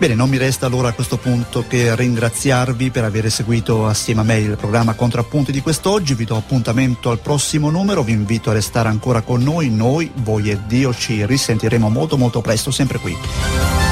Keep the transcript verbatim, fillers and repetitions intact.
Bene, non mi resta allora a questo punto che ringraziarvi per aver seguito assieme a me il programma Contrappunti di quest'oggi. Vi do appuntamento al prossimo numero, vi invito a restare ancora con noi, noi, voi e Dio. Ci risentiremo molto molto presto, sempre qui.